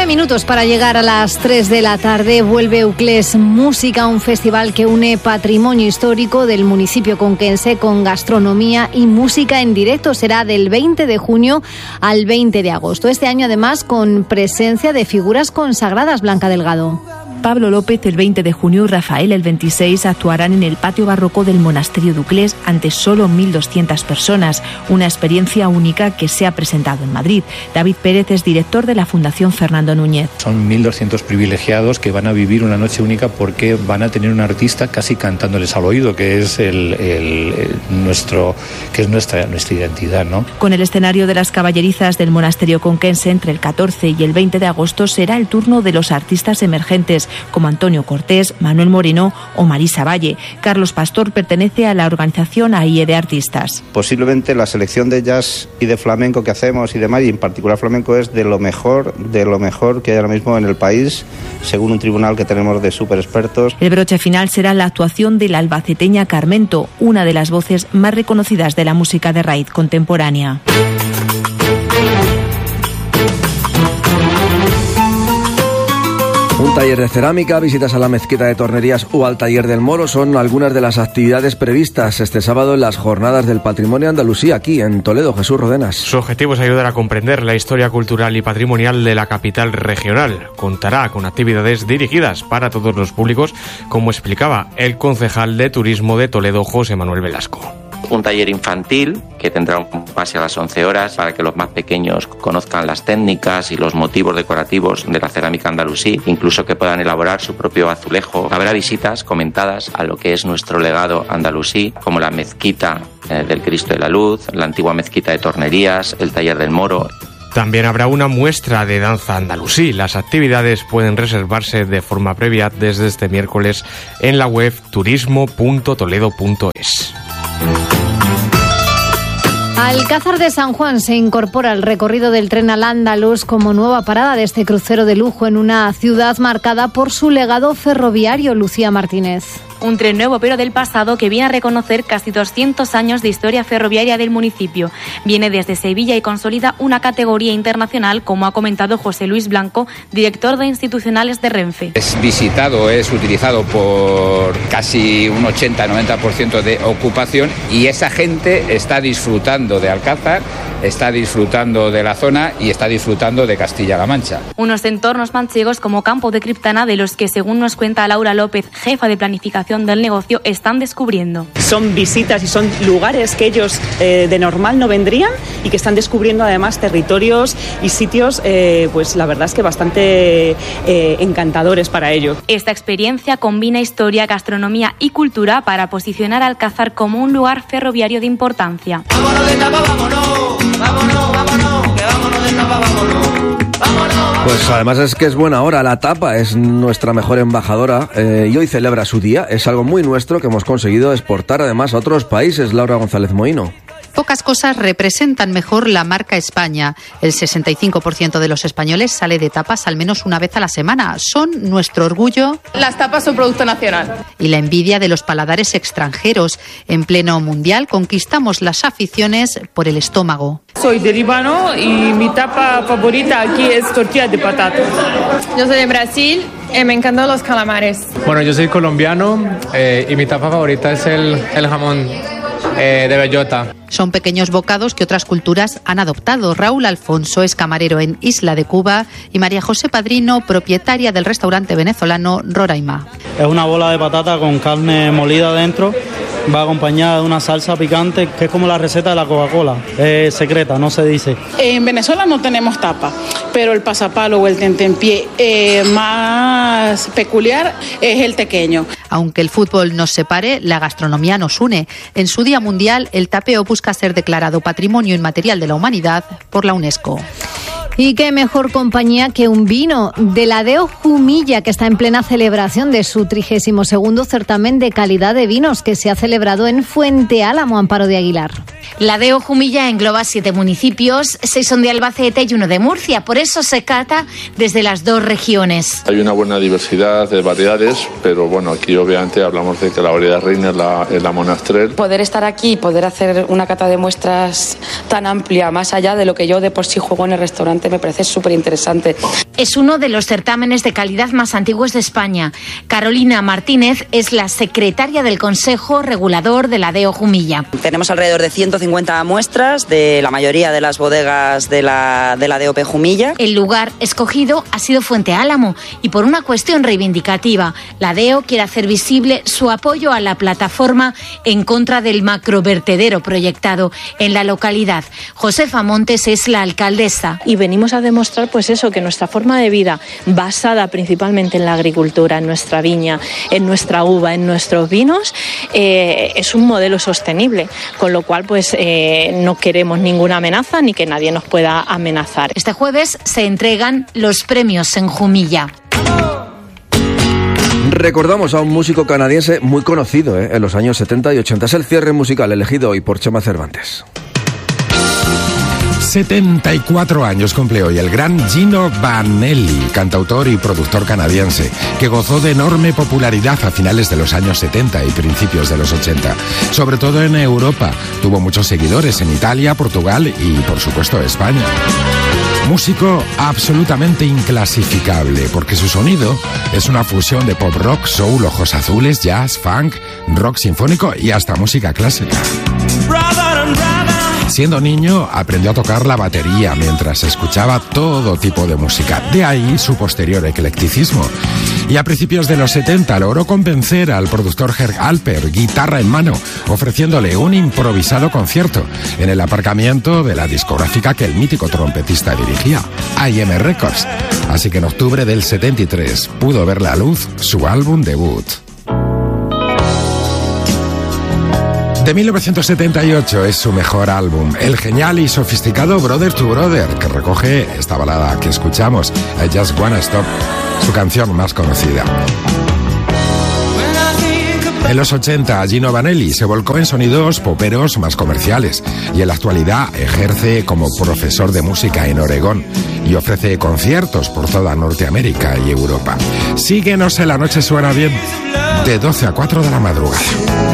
minutos para llegar a las 3 de la tarde. Vuelve Euclés Música, un festival que une patrimonio histórico del municipio conquense con gastronomía y música en directo. Será del 20 de junio al 20 de agosto. Este año, además, con presencia de figuras consagradas. Blanca Delgado. Pablo López el 20 de junio y Rafael el 26 actuarán en el patio barroco del monasterio de Euclés ante solo 1.200 personas. Una experiencia única que se ha presentado en Madrid. David Pérez es director de la Fundación Fernando Núñez. Son 1.200 privilegiados que van a vivir una noche única porque van a tener un artista casi cantándoles al oído, que es nuestra identidad, ¿no? Con el escenario de las caballerizas del monasterio conquense entre el 14 y el 20 de agosto será el turno de los artistas emergentes como Antonio Cortés, Manuel Moreno o Marisa Valle. Carlos Pastor pertenece a la organización AIE de Artistas. Posiblemente la selección de jazz y de flamenco que hacemos y demás, y en particular flamenco, es de lo mejor que hay ahora mismo en el país, según un tribunal que tenemos de súper expertos. El broche final será la actuación de la albaceteña Carmento, una de las voces más reconocidas de la música de raíz contemporánea. Un taller de cerámica, visitas a la mezquita de Tornerías o al taller del Moro son algunas de las actividades previstas este sábado en las Jornadas del Patrimonio Andalusí, aquí en Toledo. Jesús Rodenas. Su objetivo es ayudar a comprender la historia cultural y patrimonial de la capital regional. Contará con actividades dirigidas para todos los públicos, como explicaba el concejal de Turismo de Toledo, José Manuel Velasco. Un taller infantil que tendrá un pase a las 11 horas para que los más pequeños conozcan las técnicas y los motivos decorativos de la cerámica andalusí, incluso que puedan elaborar su propio azulejo. Habrá visitas comentadas a lo que es nuestro legado andalusí, como la mezquita del Cristo de la Luz, la antigua mezquita de Tornerías, el taller del Moro. También habrá una muestra de danza andalusí. Las actividades pueden reservarse de forma previa desde este miércoles en la web turismo.toledo.es. Alcázar de San Juan se incorpora al recorrido del tren Al-Ándalus como nueva parada de este crucero de lujo en una ciudad marcada por su legado ferroviario. Lucía Martínez. Un tren nuevo pero del pasado que viene a reconocer casi 200 años de historia ferroviaria del municipio. Viene desde Sevilla y consolida una categoría internacional, como ha comentado José Luis Blanco, director de institucionales de Renfe. Es visitado, es utilizado por casi un 80-90% de ocupación y esa gente está disfrutando de Alcázar, está disfrutando de la zona y está disfrutando de Castilla-La Mancha. Unos entornos manchegos como Campo de Criptana, de los que, según nos cuenta Laura López, jefa de planificación del negocio, están descubriendo. Son visitas y son lugares que ellos de normal no vendrían y que están descubriendo además territorios y sitios, pues la verdad es que bastante encantadores para ellos. Esta experiencia combina historia, gastronomía y cultura para posicionar a Alcázar como un lugar ferroviario de importancia. Vámonos de tapa, vámonos, vámonos, vámonos, que vámonos de tapa, vámonos. Pues además es que es buena hora, la tapa es nuestra mejor embajadora y hoy celebra su día. Es algo muy nuestro que hemos conseguido exportar además a otros países. Laura González Moino. Pocas cosas representan mejor la marca España. El 65% de los españoles sale de tapas al menos una vez a la semana. Son nuestro orgullo. Las tapas son producto nacional. Y la envidia de los paladares extranjeros. En pleno mundial conquistamos las aficiones por el estómago. Soy de Líbano y mi tapa favorita aquí es tortilla de patata. Yo soy de Brasil y me encantan los calamares. Bueno, yo soy colombiano y mi tapa favorita es el jamón de bellota. Son pequeños bocados que otras culturas han adoptado. Raúl Alfonso es camarero en Isla de Cuba y María José Padrino, propietaria del restaurante venezolano Roraima. Es una bola de patata con carne molida dentro. Va acompañada de una salsa picante que es como la receta de la Coca-Cola. Es secreta, no se dice. En Venezuela no tenemos tapa, pero el pasapalo o el tentempié más peculiar es el tequeño. Aunque el fútbol nos separe, la gastronomía nos une. En su Día Mundial, el tapeo busca ser declarado Patrimonio Inmaterial de la Humanidad por la UNESCO. Y qué mejor compañía que un vino de la Deo Jumilla, que está en plena celebración de su 32º certamen de calidad de vinos, que se ha celebrado en Fuente Álamo. Amparo de Aguilar. La Deo Jumilla engloba 7 municipios, 6 son de Albacete y 1 de Murcia. Por eso se cata desde las 2 regiones. Hay una buena diversidad de variedades, pero bueno, aquí obviamente hablamos de que la variedad reina es la Monastrell. Poder estar aquí, poder hacer una cata de muestras tan amplia, más allá de lo que yo de por sí juego en el restaurante, me parece súper interesante. Es uno de los certámenes de calidad más antiguos de España. Carolina Martínez es la secretaria del Consejo Regulador de la DEO Jumilla. Tenemos alrededor de 150 muestras de la mayoría de las bodegas de la DOP Jumilla. El lugar escogido ha sido Fuente Álamo y por una cuestión reivindicativa. La DEO quiere hacer visible su apoyo a la plataforma en contra del macrovertedero proyectado en la localidad. Josefa Montes es la alcaldesa. Y venimos a demostrar pues eso, que nuestra forma de vida basada principalmente en la agricultura, en nuestra viña, en nuestra uva, en nuestros vinos, es un modelo sostenible, con lo cual pues no queremos ninguna amenaza ni que nadie nos pueda amenazar. Este jueves se entregan los premios en Jumilla. Recordamos a un músico canadiense muy conocido en los años 70 y 80. Es el cierre musical elegido hoy por Chema Cervantes. 74 años cumple hoy el gran Gino Vanelli, cantautor y productor canadiense, que gozó de enorme popularidad a finales de los años 70 y principios de los 80. Sobre todo en Europa, tuvo muchos seguidores en Italia, Portugal y, por supuesto, España. Músico absolutamente inclasificable, porque su sonido es una fusión de pop rock, soul, ojos azules, jazz, funk, rock sinfónico y hasta música clásica. Siendo niño, aprendió a tocar la batería mientras escuchaba todo tipo de música. De ahí su posterior eclecticismo. Y a principios de los 70 logró convencer al productor Herb Alpert, guitarra en mano, ofreciéndole un improvisado concierto en el aparcamiento de la discográfica que el mítico trompetista dirigía, A&M Records. Así que en octubre del 73 pudo ver la luz su álbum debut. De 1978 es su mejor álbum, el genial y sofisticado Brother to Brother, que recoge esta balada que escuchamos, I Just Wanna Stop, su canción más conocida. En los 80, Gino Vanelli se volcó en sonidos poperos más comerciales y en la actualidad ejerce como profesor de música en Oregón y ofrece conciertos por toda Norteamérica y Europa. Síguenos en La Noche Suena Bien, de 12 a 4 de la madrugada.